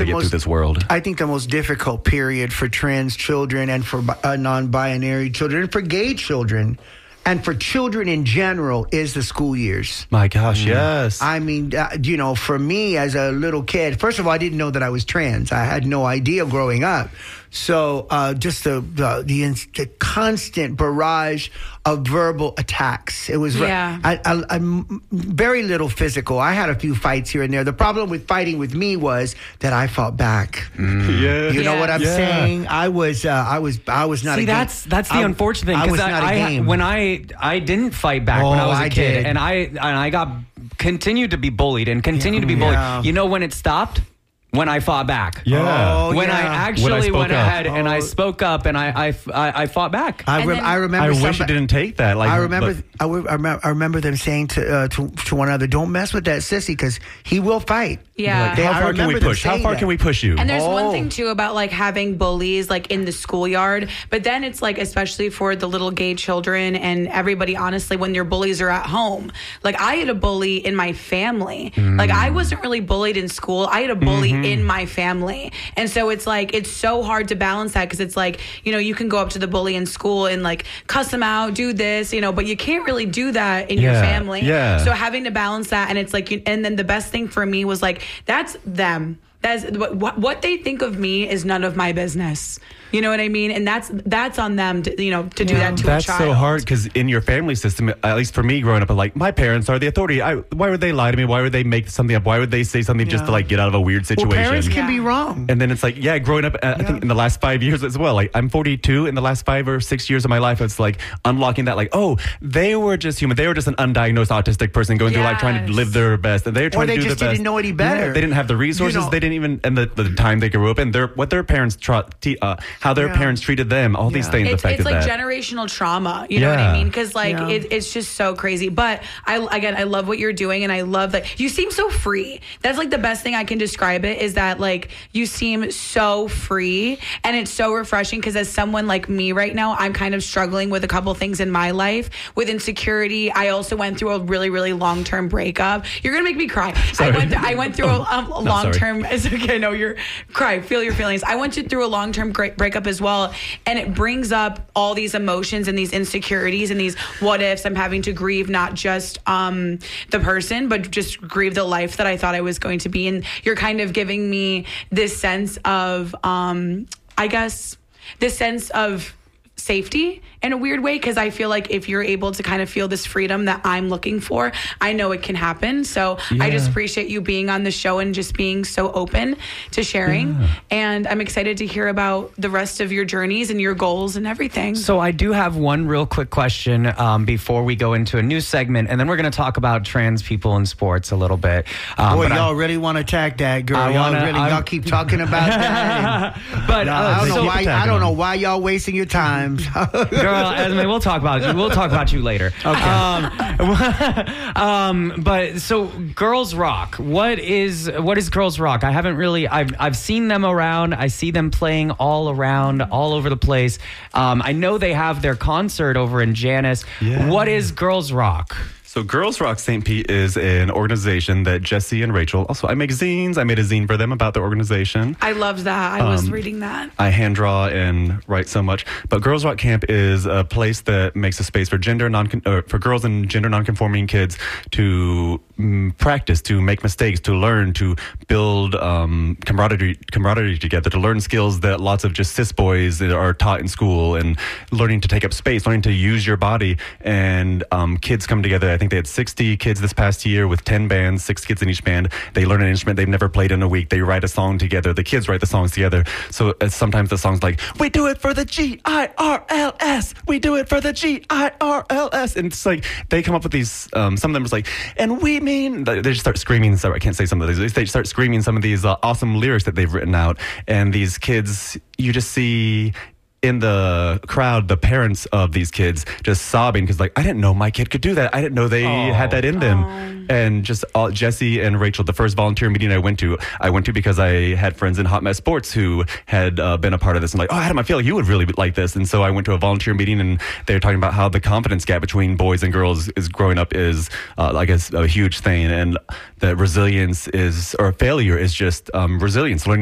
to get through this world. I think the most difficult period for trans children and for non-binary children and for gay children and for children in general is the school years. My gosh, yes. I mean, for me as a little kid, first of all, I didn't know that I was trans. I had no idea growing up. So just the constant barrage of verbal attacks. It was I'm very little physical. I had a few fights here and there. The problem with fighting with me was that I fought back. Yeah. You know what I'm saying? I was not a game. That's the unfortunate thing, because when I didn't fight back when I was a kid, did. and I got continued to be bullied and continued to be bullied. Yeah. You know when it stopped? When I fought back. Yeah. Oh, when I actually went ahead and I Oh. spoke up and I fought back. I remember. I wish you didn't take that. Like, I remember them saying to one another, "Don't mess with that sissy because he will fight." Yeah. Like, how far can we push? How far can we push you? And there's one thing too about like having bullies like in the schoolyard, but then it's like especially for the little gay children and everybody, honestly, when your bullies are at home. Like I had a bully in my family. Like I wasn't really bullied in school. I had a bully in my family. And so it's like it's so hard to balance that because it's like, you can go up to the bully in school and like cuss them out, do this, but you can't really do that in your family. Yeah. So having to balance that, and it's like, and then the best thing for me was like, that's them. That's what they think of me is none of my business. You know what I mean? And that's on them to do that to a child. That's so hard because in your family system, at least for me growing up, like my parents are the authority. Why would they lie to me? Why would they make something up? Why would they say something just to like get out of a weird situation? Well, parents can be wrong. And then it's like, growing up, I think in the last 5 years as well, like I'm 42. In the last 5 or 6 years of my life, it's like unlocking that, like, oh, they were just human. They were just an undiagnosed autistic person going through life trying to live their best. And they were trying to do the best. Or they just didn't know any better. Yeah, they didn't have the resources. They didn't even, and the time they grew up and what their parents, how their parents treated them, all these things affected that. It's like that. generational trauma. You know what I mean? Because like it's just so crazy. But I love what you're doing, and I love that you seem so free. That's like the best thing I can describe it is that like you seem so free, and it's so refreshing. Because as someone like me right now, I'm kind of struggling with a couple things in my life with insecurity. I also went through a really really long term breakup. You're gonna make me cry. Sorry. I went through a long term. It's okay. No, you're cry. Feel your feelings. I went through a long term breakup as well. And it brings up all these emotions and these insecurities and these what ifs. I'm having to grieve not just the person, but just grieve the life that I thought I was going to be. And you're kind of giving me this sense of, this sense of safety in a weird way, because I feel like if you're able to kind of feel this freedom that I'm looking for, I know it can happen. So I just appreciate you being on the show and just being so open to sharing. And I'm excited to hear about the rest of your journeys and your goals and everything. So I do have one real quick question before we go into a new segment, and then we're going to talk about trans people in sports a little bit. Boy, y'all really want to attack that girl. Y'all keep talking about that. But I don't know why y'all wasting your time. Girl, Esme, we'll talk about you later. Okay. But so Girls Rock. What is Girls Rock? I haven't really. I've seen them around. I see them playing all around, all over the place. I know they have their concert over in Janice. Yeah. What is Girls Rock? So Girls Rock St. Pete is an organization that Jesse and Rachel, also I make zines. I made a zine for them about the organization. I loved that. I was reading that. I hand draw and write so much. But Girls Rock Camp is a place that makes a space for for girls and gender nonconforming kids to practice, to make mistakes, to learn, to build camaraderie together, to learn skills that lots of just cis boys are taught in school, and learning to take up space, learning to use your body. And kids come together. I think they had 60 kids this past year with 10 bands, 6 kids in each band. They learn an instrument they've never played in a week. They write a song together. The kids write the songs together. So sometimes the song's like, we do it for the GIRLS. We do it for the GIRLS. And it's like, they come up with these, some of them are like, and we mean, they just start screaming. So I can't say some of these. They start screaming some of these awesome lyrics that they've written out. And these kids, you just see in the crowd, the parents of these kids just sobbing because, like, I didn't know my kid could do that. I didn't know they had that in them. And just Jesse and Rachel, the first volunteer meeting I went to because I had friends in Hot Mess Sports who had been a part of this. And like, Adam, I feel like you would really like this. And so I went to a volunteer meeting, and they were talking about how the confidence gap between boys and girls is growing up is, I guess, a huge thing. And that resilience or failure is just resilience, learning